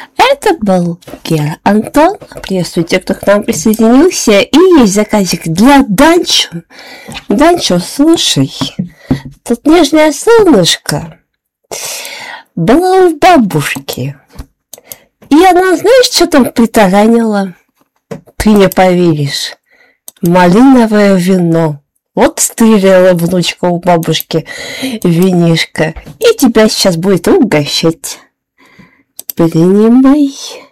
Это был Гера Антон. Приветствую тех, кто к нам присоединился. И есть заказик для Данчо. Данчо, слушай, тут нежное солнышко было у бабушки. И она, знаешь, что там притаранила? Ты не поверишь. Малиновое вино. Вот стырила внучка у бабушки винишко. И тебя сейчас будет угощать. Принимай.